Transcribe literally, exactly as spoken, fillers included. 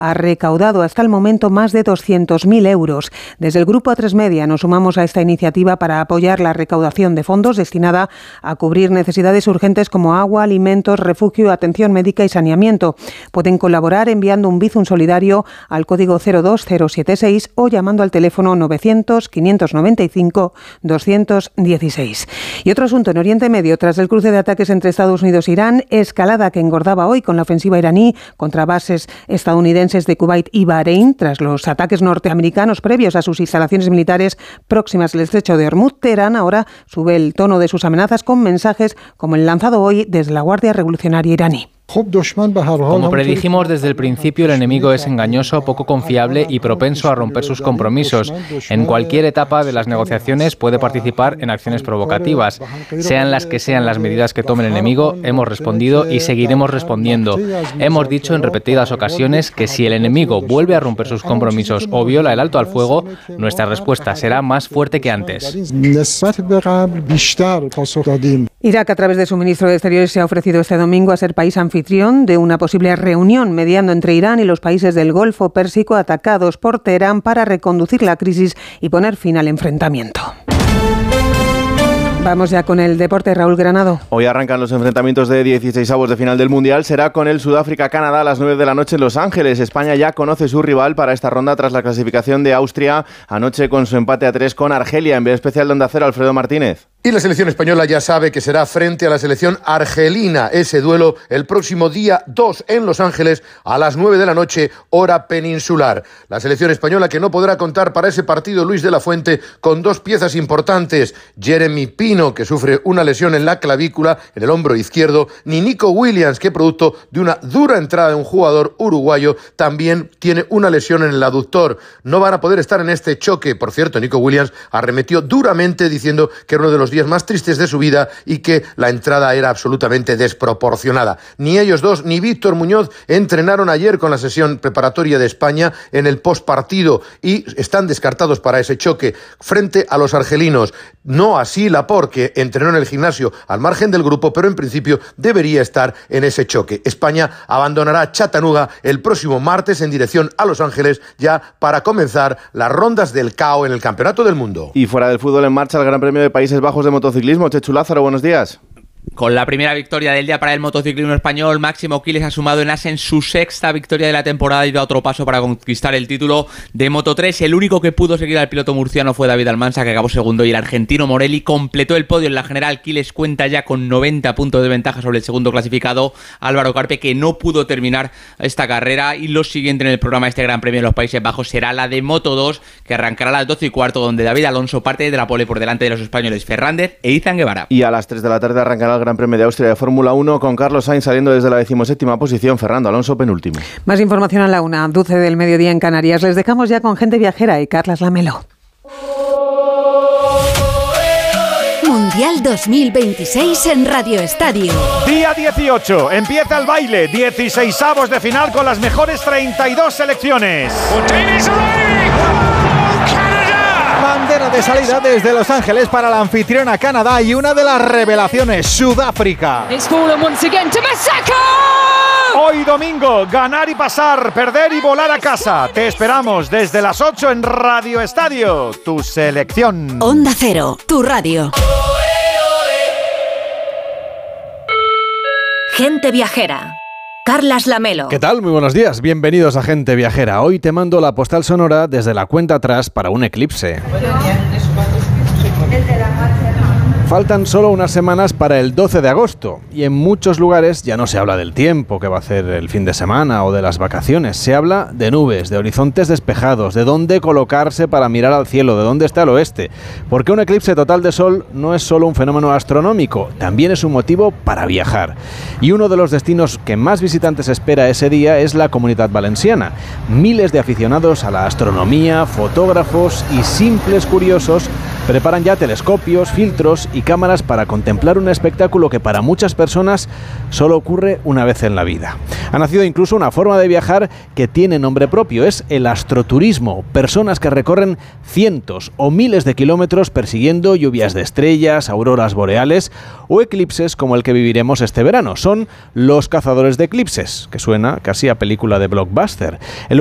ha recaudado hasta el momento más de doscientos mil euros. Desde el Grupo A tres Media nos sumamos a esta iniciativa para apoyar la recaudación de fondos destinada a cubrir necesidades urgentes como agua, alimentos, refugio, atención médica y saneamiento. Pueden colaborar enviando un Bizum solidario al código cero dos cero siete seis o llamando al teléfono novecientos, quinientos noventa y cinco, doscientos dieciséis. Y otro asunto en Oriente Medio, tras el cruce de ataques entre Estados Unidos e Irán, escalada que engordaba hoy con la ofensiva iraní contra bases estadounidenses de Kuwait y Bahrein, tras los ataques norteamericanos previos a sus instalaciones militares próximas al estrecho de Hormuz. Teherán ahora sube el tono de sus amenazas con mensajes como el lanzado hoy desde la Guardia Revolucionaria iraní. Como predijimos desde el principio, el enemigo es engañoso, poco confiable y propenso a romper sus compromisos. En cualquier etapa de las negociaciones puede participar en acciones provocativas. Sean las que sean las medidas que tome el enemigo, hemos respondido y seguiremos respondiendo. Hemos dicho en repetidas ocasiones que si el enemigo vuelve a romper sus compromisos o viola el alto al fuego, nuestra respuesta será más fuerte que antes. Irak, a través de su ministro de Exteriores, se ha ofrecido este domingo a ser país anfitrión de una posible reunión mediando entre Irán y los países del Golfo Pérsico atacados por Teherán para reconducir la crisis y poner fin al enfrentamiento. Vamos ya con el deporte, Raúl Granado. Hoy arrancan los enfrentamientos de dieciseisavos de final del Mundial. Será con el Sudáfrica-Canadá a las nueve de la noche en Los Ángeles. España ya conoce su rival para esta ronda tras la clasificación de Austria anoche con su empate a tres con Argelia. En vez especial de Onda Cero, Alfredo Martínez. Y la selección española ya sabe que será frente a la selección argelina. Ese duelo el próximo día dos en Los Ángeles a las nueve de la noche, hora peninsular. La selección española que no podrá contar para ese partido, Luis de la Fuente, con dos piezas importantes. Jeremy Pino, que sufre una lesión en la clavícula, en el hombro izquierdo, ni Nico Williams, que producto de una dura entrada de un jugador uruguayo, también tiene una lesión en el aductor. No van a poder estar en este choque. Por cierto, Nico Williams arremetió duramente diciendo que era uno de los días más tristes de su vida y que la entrada era absolutamente desproporcionada. Ni ellos dos ni Víctor Muñoz entrenaron ayer con la sesión preparatoria de España en el postpartido y están descartados para ese choque frente a los argelinos. No así Laporte, que entrenó en el gimnasio al margen del grupo, pero en principio debería estar en ese choque. España abandonará Chattanooga el próximo martes en dirección a Los Ángeles ya para comenzar las rondas del C A O en el Campeonato del Mundo. Y fuera del fútbol, en marcha el Gran Premio de Países Bajos de motociclismo. Chechu Lázaro, buenos días. Con la primera victoria del día para el motociclismo español, Máximo Quiles ha sumado en Assen su sexta victoria de la temporada y da otro paso para conquistar el título de Moto tres. El único que pudo seguir al piloto murciano fue David Almansa, que acabó segundo, y el argentino Morelli completó el podio en la general. Quiles cuenta ya con noventa puntos de ventaja sobre el segundo clasificado, Álvaro Carpe, que no pudo terminar esta carrera. Y lo siguiente en el programa de este Gran Premio de los Países Bajos será la de Moto dos, que arrancará a las doce y cuarto, donde David Alonso parte de la pole por delante de los españoles Fernández e Izan Guevara. Y a las tres de la tarde arrancará el Gran Premio de Austria de Fórmula uno con Carlos Sainz saliendo desde la decimoséptima posición, Fernando Alonso penúltimo. Más información a la una, doce del mediodía en Canarias. Les dejamos ya con Gente Viajera y Carlas Lamelo. Mundial dos mil veintiséis en Radio Estadio. Día dieciocho, empieza el baile, dieciseisavos de final con las mejores treinta y dos selecciones. Bandera de salida desde Los Ángeles para la anfitriona Canadá y una de las revelaciones, Sudáfrica. Hoy domingo, ganar y pasar, perder y volar a casa. Te esperamos desde las ocho en Radio Estadio, tu selección. Onda Cero, tu radio. Gente Viajera. Carlas Lamelo. ¿Qué tal? Muy buenos días. Bienvenidos a Gente Viajera. Hoy te mando la postal sonora desde la cuenta atrás para un eclipse. Faltan solo unas semanas para el doce de agosto y en muchos lugares ya no se habla del tiempo que va a hacer el fin de semana o de las vacaciones. Se habla de nubes, de horizontes despejados, de dónde colocarse para mirar al cielo, de dónde está el oeste. Porque un eclipse total de sol no es solo un fenómeno astronómico, también es un motivo para viajar. Y uno de los destinos que más visitantes espera ese día es la Comunitat Valenciana. Miles de aficionados a la astronomía, fotógrafos y simples curiosos Preparan ya telescopios, filtros y cámaras para contemplar un espectáculo que para muchas personas solo ocurre una vez en la vida. Ha nacido incluso una forma de viajar que tiene nombre propio, es el astroturismo. Personas que recorren cientos o miles de kilómetros persiguiendo lluvias de estrellas, auroras boreales o eclipses como el que viviremos este verano. Son los cazadores de eclipses, que suena casi a película de blockbuster. El